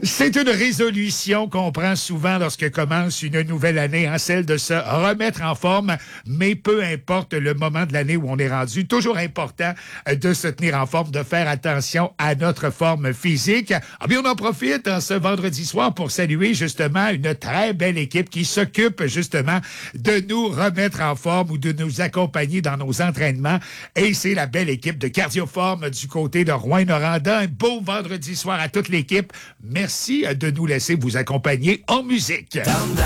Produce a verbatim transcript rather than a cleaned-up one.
C'est une résolution qu'on prend souvent lorsque commence une nouvelle année, hein, celle de se remettre en forme, mais peu importe le moment de l'année où on est rendu, toujours important de se tenir en forme, de faire attention à notre forme physique. Ah bien, on en profite en ce vendredi soir pour saluer justement une très belle équipe qui s'occupe justement de nous remettre en forme ou de nous accompagner dans nos entraînements. Et c'est la belle équipe de Cardioforme du côté de Rouyn-Noranda. Un beau vendredi soir à toute l'équipe. Merci de nous laisser vous accompagner en musique.